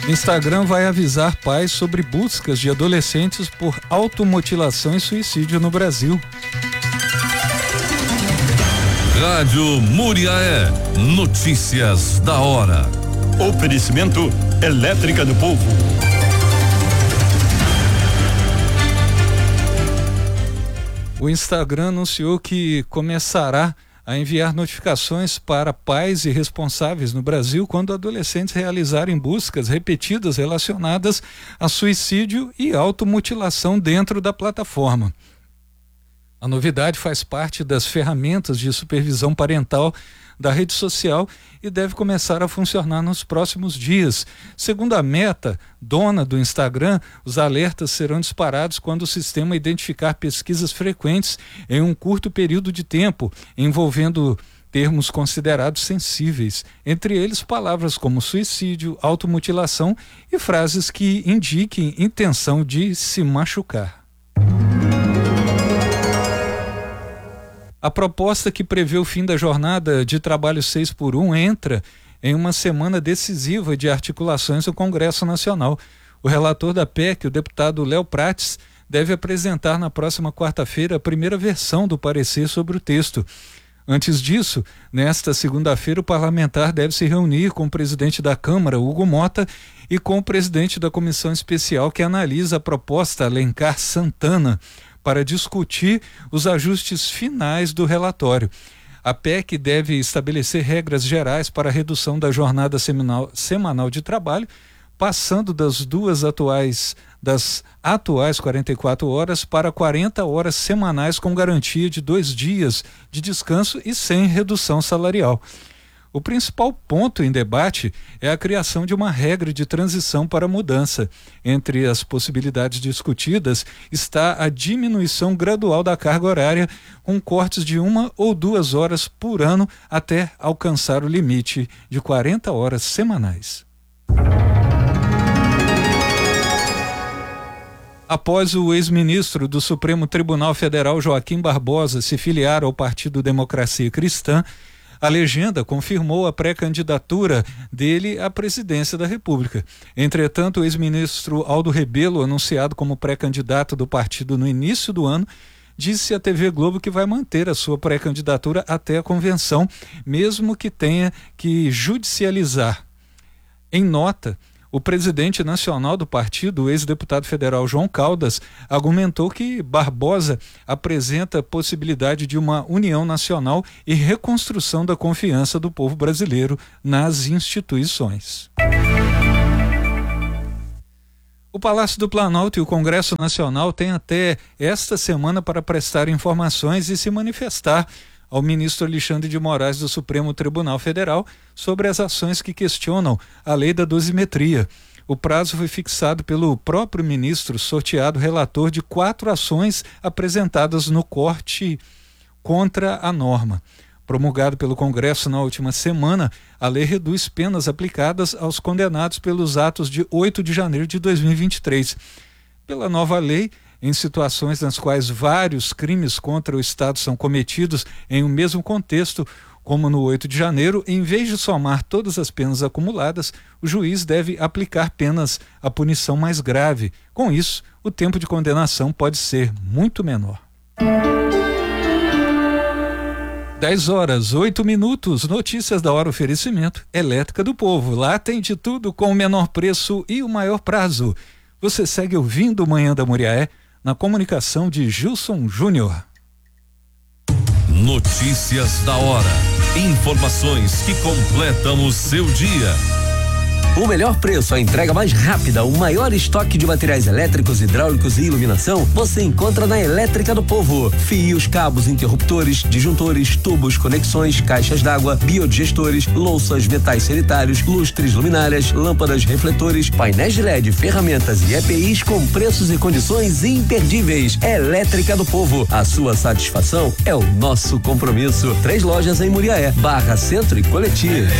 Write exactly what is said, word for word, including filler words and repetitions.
O Instagram vai avisar pais sobre buscas de adolescentes por automutilação e suicídio no Brasil. Rádio Muriaé, notícias da hora. Oferecimento Elétrica do Povo. O Instagram anunciou que começará a enviar notificações para pais e responsáveis no Brasil quando adolescentes realizarem buscas repetidas relacionadas a suicídio e automutilação dentro da plataforma. A novidade faz parte das ferramentas de supervisão parental da rede social e deve começar a funcionar nos próximos dias. Segundo a Meta, dona do Instagram, os alertas serão disparados quando o sistema identificar pesquisas frequentes em um curto período de tempo, envolvendo termos considerados sensíveis, entre eles palavras como suicídio, automutilação e frases que indiquem intenção de se machucar. A proposta que prevê o fim da jornada de trabalho seis por um entra em uma semana decisiva de articulações no Congresso Nacional. O relator da P E C, o deputado Léo Prates, deve apresentar na próxima quarta-feira a primeira versão do parecer sobre o texto. Antes disso, nesta segunda-feira, o parlamentar deve se reunir com o presidente da Câmara, Hugo Mota, e com o presidente da comissão especial que analisa a proposta, Alencar Santana, para discutir os ajustes finais do relatório. A P E C deve estabelecer regras gerais para a redução da jornada semanal, semanal de trabalho, passando das duas atuais, das atuais quarenta e quatro horas para quarenta horas semanais com garantia de dois dias de descanso e sem redução salarial. O principal ponto em debate é a criação de uma regra de transição para a mudança. Entre as possibilidades discutidas está a diminuição gradual da carga horária, com cortes de uma ou duas horas por ano até alcançar o limite de quarenta horas semanais. Após o ex-ministro do Supremo Tribunal Federal, Joaquim Barbosa, se filiar ao Partido Democracia Cristã, a legenda confirmou a pré-candidatura dele à presidência da República. Entretanto, o ex-ministro Aldo Rebelo, anunciado como pré-candidato do partido no início do ano, disse à T V Globo que vai manter a sua pré-candidatura até a convenção, mesmo que tenha que judicializar. Em nota, o presidente nacional do partido, o ex-deputado federal João Caldas, argumentou que Barbosa apresenta a possibilidade de uma união nacional e reconstrução da confiança do povo brasileiro nas instituições. O Palácio do Planalto e o Congresso Nacional têm até esta semana para prestar informações e se manifestar ao ministro Alexandre de Moraes do Supremo Tribunal Federal sobre as ações que questionam a lei da dosimetria. O prazo foi fixado pelo próprio ministro, sorteado relator de quatro ações apresentadas no corte contra a norma. Promulgado pelo Congresso na última semana, a lei reduz penas aplicadas aos condenados pelos atos de oito de janeiro de dois mil e vinte e três. Pela nova lei, em situações nas quais vários crimes contra o Estado são cometidos em um mesmo contexto, como no oito de janeiro, em vez de somar todas as penas acumuladas, o juiz deve aplicar penas à punição mais grave. Com isso, o tempo de condenação pode ser muito menor. dez horas, oito minutos, notícias da hora, oferecimento Elétrica do Povo. Lá tem de tudo com o menor preço e o maior prazo. Você segue ouvindo o Manhã da Muriaé na comunicação de Gilson Júnior. Notícias da hora. Informações que completam o seu dia. O melhor preço, a entrega mais rápida, o maior estoque de materiais elétricos, hidráulicos e iluminação, você encontra na Elétrica do Povo. Fios, cabos, interruptores, disjuntores, tubos, conexões, caixas d'água, biodigestores, louças, metais sanitários, lustres, luminárias, lâmpadas, refletores, painéis de L E D, ferramentas e E P Is com preços e condições imperdíveis. Elétrica do Povo, a sua satisfação é o nosso compromisso. Três lojas em Muriaé, Barra Centro e Coletia.